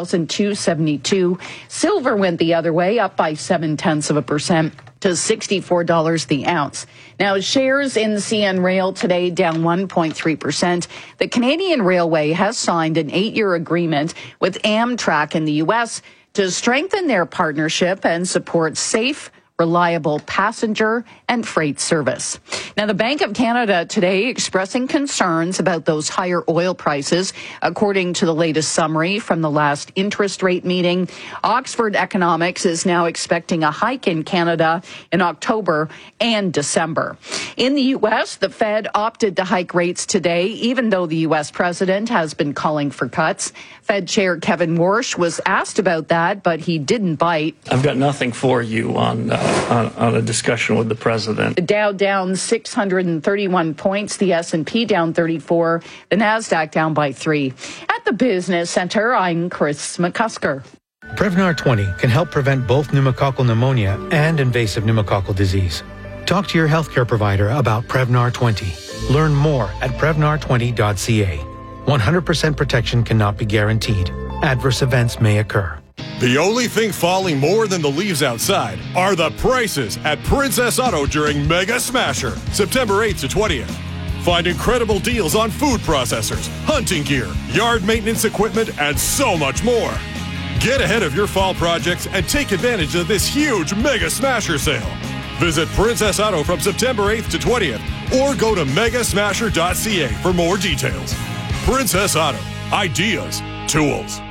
4,272. Silver went the other way, up by 0.7% to $64 the ounce. Now, shares in CN Rail today down 1.3%. The Canadian Railway has signed an 8-year agreement with Amtrak in the U.S. to strengthen their partnership and support safe, reliable passenger and freight service. Now, the Bank of Canada today expressing concerns about those higher oil prices. According to the latest summary from the last interest rate meeting, Oxford Economics is now expecting a hike in Canada in October and December. In the U.S., the Fed opted to hike rates today, even though the U.S. president has been calling for cuts. Fed Chair Kevin Warsh was asked about that, but he didn't bite. I've got nothing for you on a discussion with the president. The Dow down 631 points, the S&P down 34, the NASDAQ down by 3. At the Business Center, I'm Chris McCusker. Prevnar 20 can help prevent both pneumococcal pneumonia and invasive pneumococcal disease. Talk to your healthcare provider about Prevnar 20. Learn more at Prevnar20.ca. 100% protection cannot be guaranteed. Adverse events may occur. The only thing falling more than the leaves outside are the prices at Princess Auto during Mega Smasher, September 8th to 20th. Find incredible deals on food processors, hunting gear, yard maintenance equipment, and so much more. Get ahead of your fall projects and take advantage of this huge Mega Smasher sale. Visit Princess Auto from September 8th to 20th or go to megasmasher.ca for more details. Princess Auto. Ideas. Tools.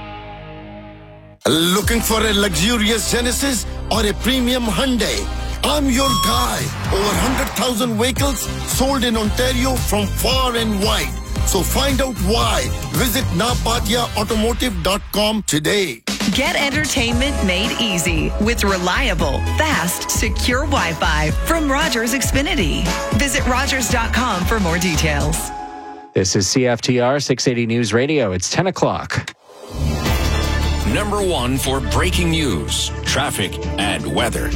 Looking for a luxurious Genesis or a premium Hyundai? I'm your guy. Over 100,000 vehicles sold in Ontario from far and wide. So find out why. Visit napatiaautomotive.com today. Get entertainment made easy with reliable, fast, secure Wi-Fi from Rogers Xfinity. Visit Rogers.com for more details. This is CFTR 680 News Radio. It's 10 o'clock. Number one for breaking news, traffic, and weather.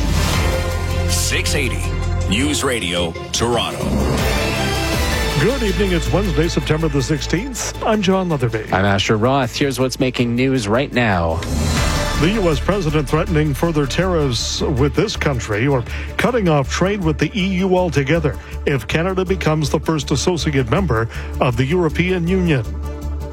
680 News Radio, Toronto. Good evening. It's Wednesday, September the 16th. I'm John Leatherby. I'm Asher Roth. Here's what's making news right now. The U.S. president threatening further tariffs with this country or cutting off trade with the EU altogether if Canada becomes the first associate member of the European Union.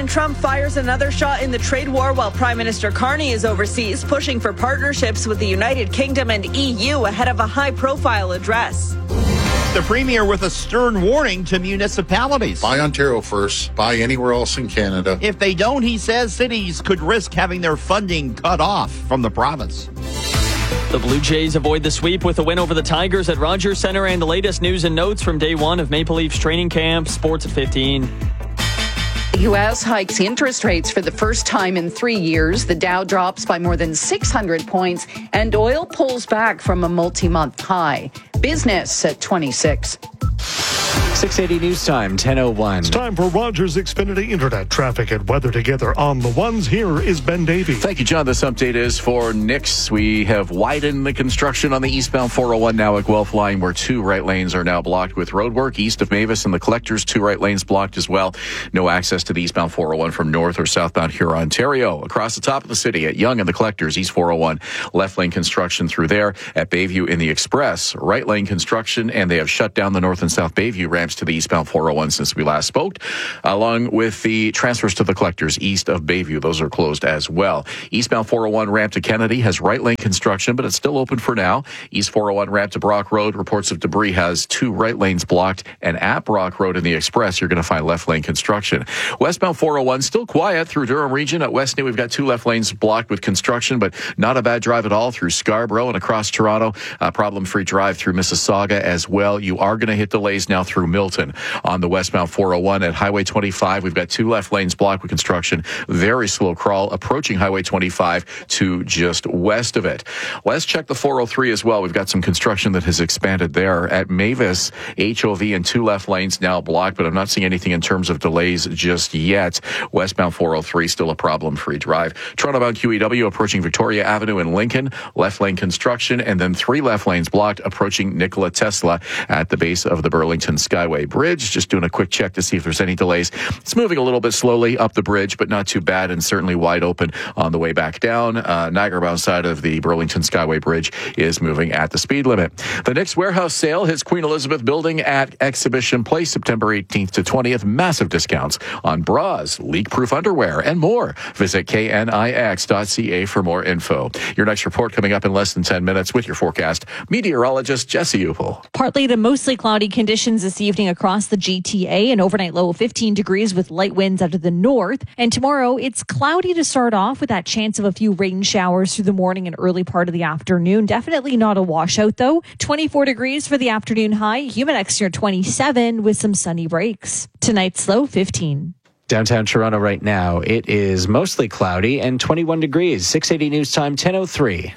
President Trump fires another shot in the trade war while Prime Minister Carney is overseas, pushing for partnerships with the United Kingdom and EU ahead of a high-profile address. The Premier with a stern warning to municipalities. Buy Ontario first. Buy anywhere else in Canada. If they don't, he says, cities could risk having their funding cut off from the province. The Blue Jays avoid the sweep with a win over the Tigers at Rogers Centre, and the latest news and notes from day one of Maple Leafs training camp. Sports at 15. The U.S. hikes interest rates for the first time in 3 years. The Dow drops by more than 600 points, and oil pulls back from a multi-month high. Business at 26. 680 News Time, 10:01. It's time for Rogers Xfinity Internet traffic and weather together on the ones. Here is Ben Davey. Thank you, John. This update is for Nix. We have widened the construction on the eastbound 401 now at Guelph line, where 2 right lanes are now blocked with roadwork. East of Mavis and the Collectors, 2 right lanes blocked as well. No access to the eastbound 401 from north or southbound Huron, Ontario. Across the top of the city at Yonge and the Collectors, east 401, left lane construction through there. At Bayview in the Express, right lane construction, and they have shut down the north and south Bayview ramps to the eastbound 401 since we last spoke, along with the transfers to the Collectors east of Bayview. Those are closed as well. Eastbound 401 ramp to Kennedy has right lane construction, but it's still open for now. East 401 ramp to Brock Road, reports of debris has 2 right lanes blocked, and at Brock Road in the Express, you're going to find left lane construction. Westbound 401 still quiet through Durham region. At West New, we've got 2 left lanes blocked with construction, but not a bad drive at all through Scarborough and across Toronto. Problem-free drive through Mississauga as well. You are going to hit delays now through Milton. On the westbound 401 at Highway 25, we've got 2 left lanes blocked with construction. Very slow crawl approaching Highway 25 to just west of it. Let's check the 403 as well. We've got some construction that has expanded there. At Mavis, HOV and 2 left lanes now blocked, but I'm not seeing anything in terms of delays just yet. Westbound 403 still a problem-free drive. Toronto-bound QEW approaching Victoria Avenue in Lincoln, left lane construction, and then 3 left lanes blocked approaching Nikola Tesla at the base of the Burlington Skyway Bridge. Just doing a quick check to see if there's any delays. It's moving a little bit slowly up the bridge, but not too bad, and certainly wide open on the way back down. Niagara-bound side of the Burlington Skyway Bridge is moving at the speed limit. The Nix warehouse sale hits Queen Elizabeth Building at Exhibition Place, September 18th to 20th. Massive discounts on bras, leak-proof underwear, and more. Visit knix.ca for more info. Your next report coming up in less than 10 minutes with your forecast. Meteorologist Jesse Upel. Partly to mostly cloudy conditions this evening across the GTA, an overnight low of 15 degrees with light winds out of the north. And tomorrow, it's cloudy to start off with that chance of a few rain showers through the morning and early part of the afternoon. Definitely not a washout, though. 24 degrees for the afternoon high. Humidex near 27 with some sunny breaks. Tonight's low 15. Downtown Toronto right now, it is mostly cloudy and 21 degrees. 680 News Time, 10:03.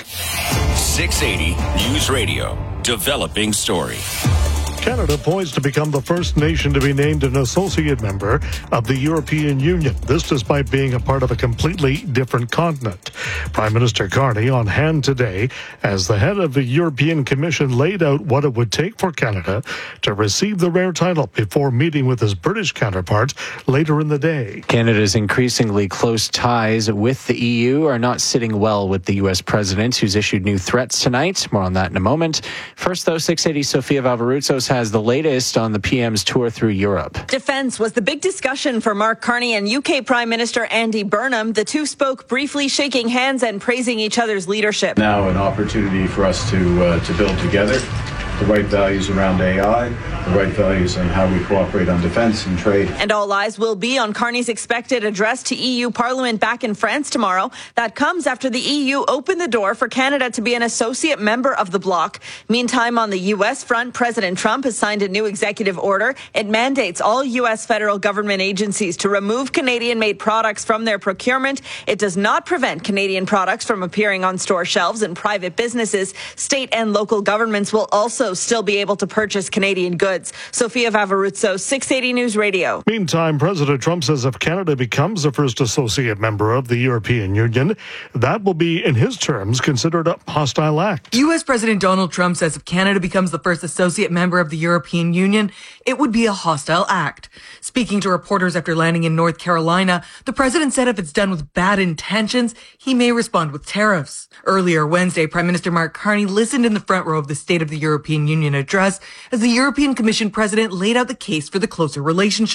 680 News Radio. Developing story. Canada poised to become the first nation to be named an associate member of the European Union. This despite being a part of a completely different continent. Prime Minister Carney on hand today as the head of the European Commission laid out what it would take for Canada to receive the rare title before meeting with his British counterpart later in the day. Canada's increasingly close ties with the EU are not sitting well with the U.S. president, who's issued new threats tonight. More on that in a moment. First, though, 680 Sofia Valvaroutsos has the latest on the PM's tour through Europe. Defense was the big discussion for Mark Carney and UK Prime Minister Andy Burnham. The two spoke briefly, shaking hands and praising each other's leadership. Now an opportunity for us to build together the right values around AI, the right values on how we cooperate on defense and trade. And all eyes will be on Carney's expected address to EU Parliament back in France tomorrow. That comes after the EU opened the door for Canada to be an associate member of the bloc. Meantime, on the U.S. front, President Trump has signed a new executive order. It mandates all U.S. federal government agencies to remove Canadian-made products from their procurement. It does not prevent Canadian products from appearing on store shelves in private businesses. State and local governments will also still be able to purchase Canadian goods. Sofia Valvaroutsos, 680 News Radio. Meantime, President Trump says if Canada becomes the first associate member of the European Union, that will be, in his terms, considered a hostile act. U.S. President Donald Trump says if Canada becomes the first associate member of the European Union, it would be a hostile act. Speaking to reporters after landing in North Carolina, the president said if it's done with bad intentions, he may respond with tariffs. Earlier Wednesday, Prime Minister Mark Carney listened in the front row of the State of the European Union address as the European Commission president laid out the case for the closer relationship.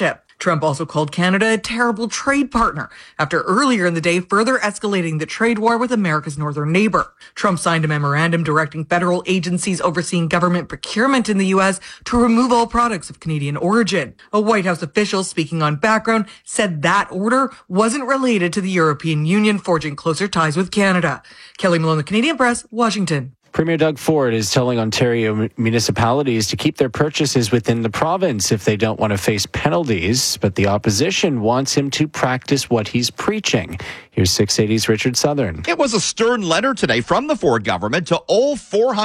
Trump also called Canada a terrible trade partner after earlier in the day further escalating the trade war with America's northern neighbor. Trump signed a memorandum directing federal agencies overseeing government procurement in the U.S. to remove all products of Canadian origin. A White House official speaking on background said that order wasn't related to the European Union forging closer ties with Canada. Kelly Malone, The Canadian Press, Washington. Premier Doug Ford is telling Ontario municipalities to keep their purchases within the province if they don't want to face penalties, but the opposition wants him to practice what he's preaching. Here's 680's Richard Southern. It was a stern letter today from the Ford government to all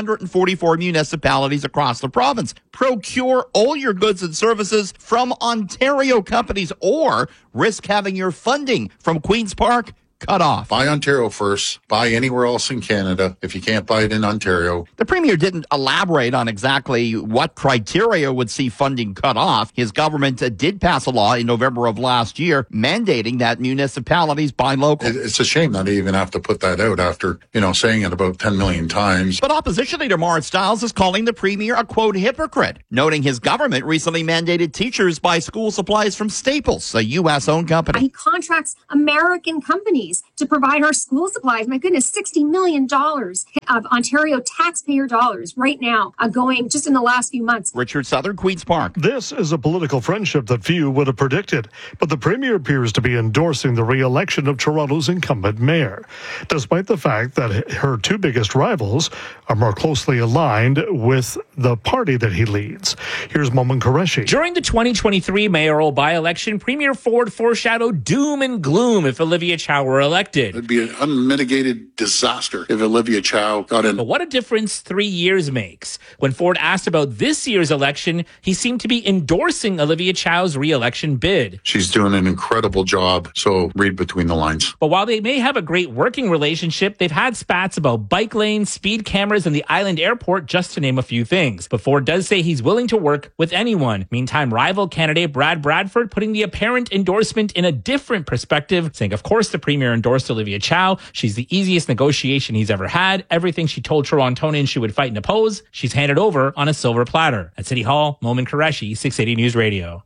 444 municipalities across the province. Procure all your goods and services from Ontario companies or risk having your funding from Queen's Park cut off. Buy Ontario first. Buy anywhere else in Canada if you can't buy it in Ontario. The Premier didn't elaborate on exactly what criteria would see funding cut off. His government did pass a law in November of last year mandating that municipalities buy local. It's a shame that they even have to put that out after, saying it about 10 million times. But opposition leader Marit Stiles is calling the Premier a, quote, hypocrite, noting his government recently mandated teachers buy school supplies from Staples, a U.S.-owned company. He contracts American companies to provide our school supplies. My goodness, $60 million of Ontario taxpayer dollars right now going just in the last few months. Richard Southern, Queen's Park. This is a political friendship that few would have predicted, but the Premier appears to be endorsing the re-election of Toronto's incumbent mayor, despite the fact that her two biggest rivals are more closely aligned with the party that he leads. Here's Momin Qureshi. During the 2023 mayoral by-election, Premier Ford foreshadowed doom and gloom if Olivia Chow were elected. It'd be an unmitigated disaster if Olivia Chow got in. But what a difference 3 years makes. When Ford asked about this year's election, he seemed to be endorsing Olivia Chow's re-election bid. She's doing an incredible job, so read between the lines. But while they may have a great working relationship, they've had spats about bike lanes, speed cameras, and the island airport, just to name a few things. But Ford does say he's willing to work with anyone. Meantime, rival candidate Brad Bradford putting the apparent endorsement in a different perspective, saying, of course, the Premier endorsed Olivia Chow. She's the easiest negotiation he's ever had. Everything she told Torontonians she would fight and oppose, she's handed over on a silver platter. At City Hall, Momin Qureshi, 680 News Radio.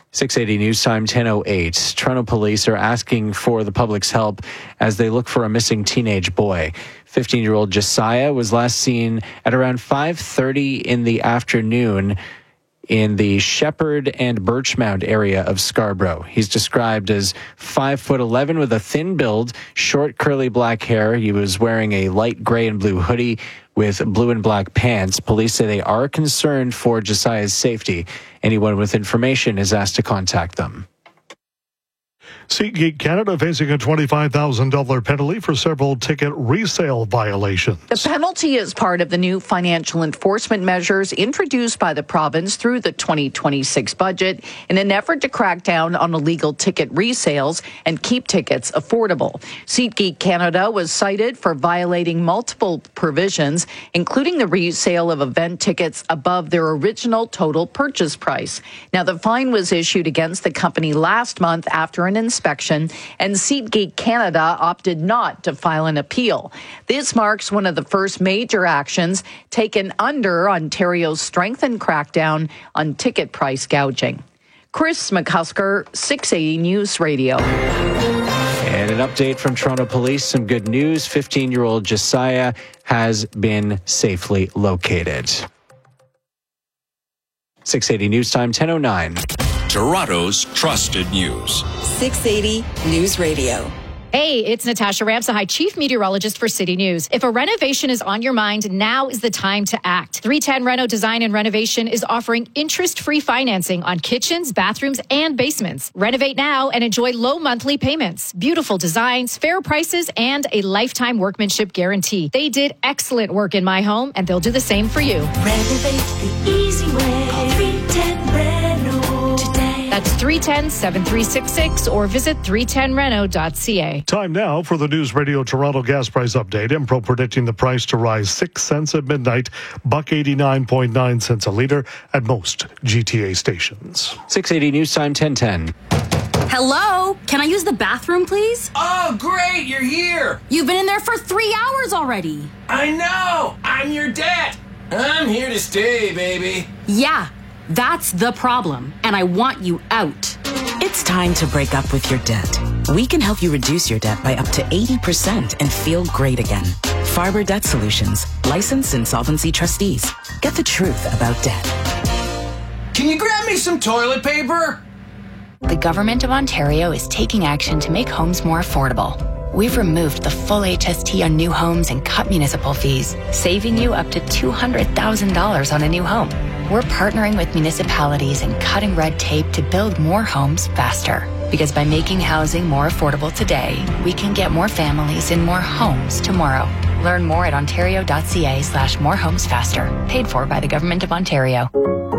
680 News Time 10:08. Toronto police are asking for the public's help as they look for a missing teenage boy. 15-year-old Josiah was last seen at around 5:30 in the afternoon in the Shepherd and Birchmount area of Scarborough. He's described as 5'11" with a thin build, short curly black hair. He was wearing a light gray and blue hoodie with blue and black pants. Police say they are concerned for Josiah's safety. Anyone with information is asked to contact them. SeatGeek Canada facing a $25,000 penalty for several ticket resale violations. The penalty is part of the new financial enforcement measures introduced by the province through the 2026 budget in an effort to crack down on illegal ticket resales and keep tickets affordable. SeatGeek Canada was cited for violating multiple provisions, including the resale of event tickets above their original total purchase price. Now, the fine was issued against the company last month after an inspection, and SeatGeek Canada opted not to file an appeal. This marks one of the first major actions taken under Ontario's strengthened crackdown on ticket price gouging. Chris McCusker, 680 News Radio. And an update from Toronto Police. Some good news. 15-year-old Josiah has been safely located. 680 News Time 10:09. Toronto's trusted news. 680 News Radio. Hey, it's Natasha Ramsahai, Chief Meteorologist for City News. If a renovation is on your mind, now is the time to act. 310 Reno Design and Renovation is offering interest-free financing on kitchens, bathrooms, and basements. Renovate now and enjoy low monthly payments, beautiful designs, fair prices, and a lifetime workmanship guarantee. They did excellent work in my home, and they'll do the same for you. Renovate the easy way. Call 310 Reno today. That's 310-7366 or visit 310reno.ca. Time now for the News Radio Toronto gas price update. Impro predicting the price to rise 6 cents at midnight, $1.89.9 cents a litre at most GTA stations. 680 News Time 10:10. Hello? Can I use the bathroom, please? Oh, great, you're here. You've been in there for 3 hours already. I know. I'm your dad. I'm here to stay, baby. Yeah, that's the problem, and I want you out. It's time to break up with your debt. We can help you reduce your debt by up to 80% and feel great again. Farber Debt Solutions, licensed insolvency trustees. Get the truth about debt. Can you grab me some toilet paper? The Government of Ontario is taking action to make homes more affordable. We've removed the full HST on new homes and cut municipal fees, saving you up to $200,000 on a new home. We're partnering with municipalities and cutting red tape to build more homes faster. Because by making housing more affordable today, we can get more families in more homes tomorrow. Learn more at ontario.ca/morehomesfaster. Paid for by the Government of Ontario.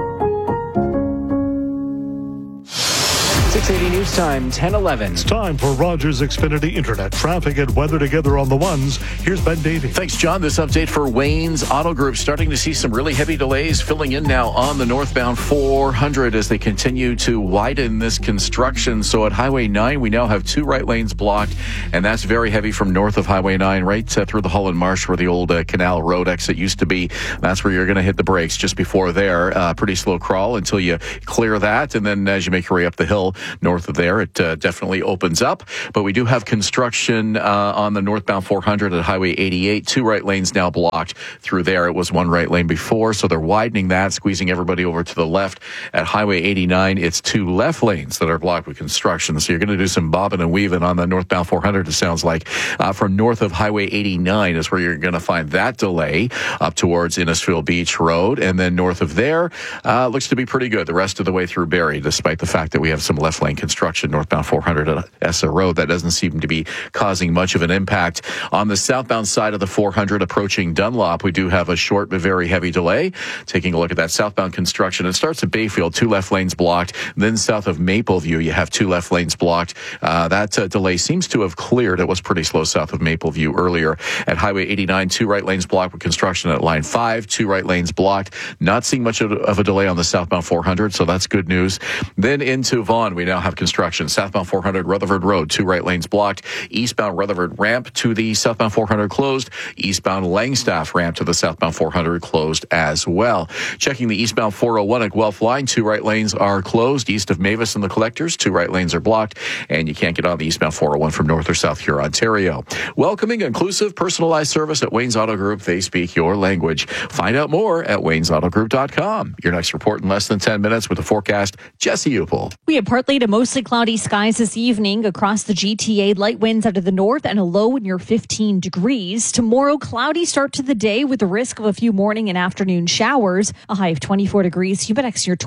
680 News Time, 10:11. It's time for Rogers Xfinity Internet traffic and weather together on the ones. Here's Ben Davey. Thanks, John. This update for Wayne's Auto Group. Starting to see some really heavy delays filling in now on the northbound 400 as they continue to widen this construction. So at Highway 9, we now have 2 right lanes blocked, and that's very heavy from north of Highway 9 right through the Holland Marsh where the old Canal Road exit used to be. That's where you're going to hit the brakes just before there. Pretty slow crawl until you clear that, and then as you make your way up the hill, north of there, it definitely opens up. But we do have construction on the northbound 400 at Highway 88. 2 right lanes now blocked through there. It was 1 right lane before, so they're widening that, squeezing everybody over to the left. At Highway 89, it's 2 left lanes that are blocked with construction. So you're going to do some bobbing and weaving on the northbound 400, it sounds like. From north of Highway 89 is where you're going to find that delay up towards Innisfil Beach Road. And then north of there, looks to be pretty good the rest of the way through Barrie, despite the fact that we have some left lane construction northbound 400 at Essa Road. That doesn't seem to be causing much of an impact. On the southbound side of the 400 approaching Dunlop, we do have a short but very heavy delay. Taking a look at that southbound construction, it starts at Bayfield, 2 left lanes blocked. Then south of Mapleview, you have 2 left lanes blocked. That delay seems to have cleared. It was pretty slow south of Mapleview earlier. At Highway 89, 2 right lanes blocked with construction at Line 5, 2 right lanes blocked. Not seeing much of a delay on the southbound 400, so that's good news. Then into Vaughan, we now have construction. Southbound 400 Rutherford Road, 2 right lanes blocked. Eastbound Rutherford ramp to the southbound 400 closed. Eastbound Langstaff ramp to the southbound 400 closed as well. Checking the eastbound 401 at Guelph Line, 2 right lanes are closed. East of Mavis and the Collectors, 2 right lanes are blocked. And you can't get on the eastbound 401 from North or South Huron, Ontario. Welcoming, inclusive, personalized service at Wayne's Auto Group. They speak your language. Find out more at waynesautogroup.com. Your next report in less than 10 minutes with the forecast, Jesse Upel. We have partly to mostly cloudy skies this evening across the GTA. Light winds out of the north and a low near 15 degrees. Tomorrow, cloudy start to the day with the risk of a few morning and afternoon showers. A high of 24 degrees, Humidex near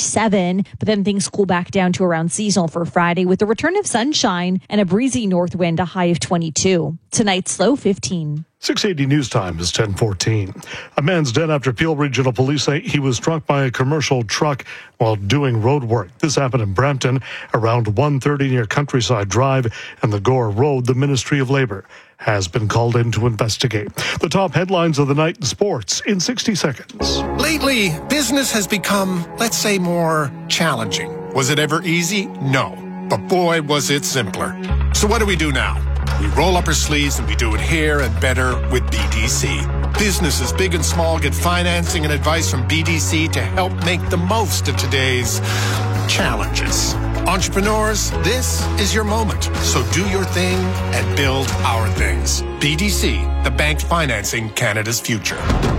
27. But then things cool back down to around seasonal for Friday with the return of sunshine and a breezy north wind, a high of 22. Tonight's low 15. 680 News Time is 10:14. A man's dead after Peel Regional Police say he was struck by a commercial truck while doing road work. This happened in Brampton around 1:30 near Countryside Drive and the Gore Road. The Ministry of Labour has been called in to investigate. The top headlines of the night in sports in 60 seconds. Lately, business has become, let's say, more challenging. Was it ever easy? No. But boy, was it simpler. So what do we do now? We roll up our sleeves and we do it here and better with BDC. Businesses big and small get financing and advice from BDC to help make the most of today's challenges. Entrepreneurs, this is your moment. So do your thing and build our things. BDC, the bank financing Canada's future.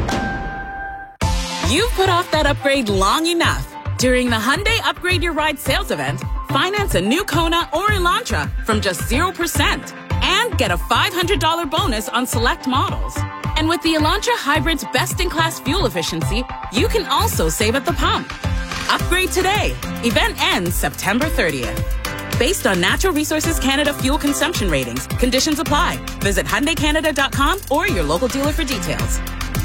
You've put off that upgrade long enough. During the Hyundai Upgrade Your Ride sales event, finance a new Kona or Elantra from just 0% and get a $500 bonus on select models. And with the Elantra Hybrid's best-in-class fuel efficiency, you can also save at the pump. Upgrade today. Event ends September 30th. Based on Natural Resources Canada fuel consumption ratings, conditions apply. Visit HyundaiCanada.com or your local dealer for details.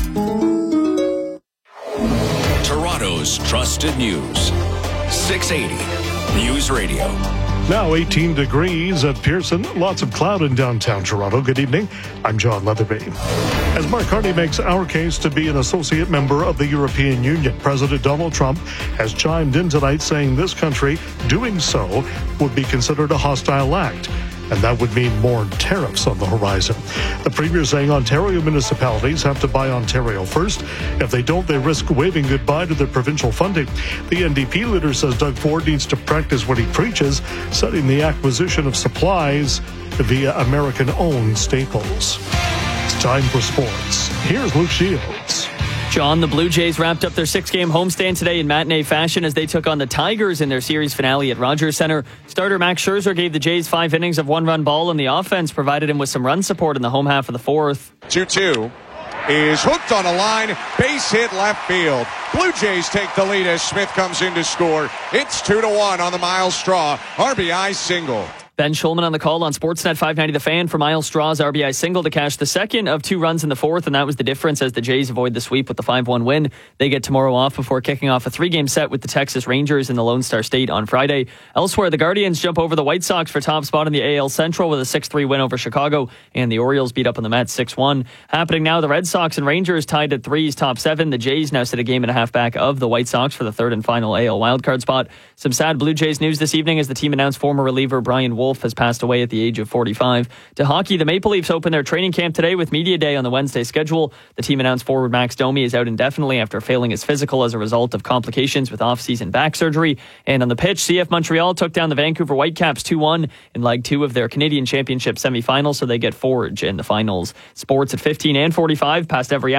Toronto's trusted news. 680 News Radio. Now 18 degrees at Pearson. Lots of cloud in downtown Toronto. Good evening. I'm John Leatherby. As Mark Carney makes our case to be an associate member of the European Union, President Donald Trump has chimed in tonight saying this country doing so would be considered a hostile act. and that would mean more tariffs on the horizon. The Premier saying Ontario municipalities have to buy Ontario first. If they don't, they risk waving goodbye to their provincial funding. The NDP leader says Doug Ford needs to practice what he preaches, citing the acquisition of supplies via American-owned staples. It's time for sports. Here's Luke Shields. John, the Blue Jays wrapped up their 6-game homestand today in matinee fashion as they took on the Tigers in their series finale at Rogers Centre. Starter Max Scherzer gave the Jays 5 innings of one-run ball, and the offense provided him with some run support in the home half of the fourth. 2-2 is hooked on a line, base hit left field. Blue Jays take the lead as Smith comes in to score. It's 2-1 on the Miles Straw RBI single. Ben Schulman on the call on Sportsnet 590 The Fan for Miles Straw's RBI single to cash the second of 2 runs in the fourth, and that was the difference as the Jays avoid the sweep with the 5-1 win. They get tomorrow off before kicking off a 3-game set with the Texas Rangers in the Lone Star State on Friday. Elsewhere, the Guardians jump over the White Sox for top spot in the AL Central with a 6-3 win over Chicago, and the Orioles beat up on the Mets 6-1. Happening now, the Red Sox and Rangers tied at 3's top 7. The Jays now sit a game and a half back of the White Sox for the third and final AL wildcard spot. Some sad Blue Jays news this evening as the team announced former reliever Brian Wolf has passed away at the age of 45. To hockey, the Maple Leafs open their training camp today with Media Day on the Wednesday schedule. The team announced forward Max Domi is out indefinitely after failing his physical as a result of complications with off-season back surgery. And on the pitch, CF Montreal took down the Vancouver Whitecaps 2-1 in Leg 2 of their Canadian Championship semi-final, so they get Forge in the finals. Sports at 15 and 45 past every hour.